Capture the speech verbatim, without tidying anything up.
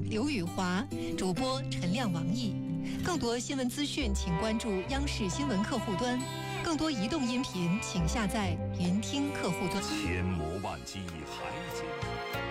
刘宇华，主播陈亮、王毅。更多新闻资讯，请关注央视新闻客户端。更多移动音频，请下载云听客户端。 千磨万击还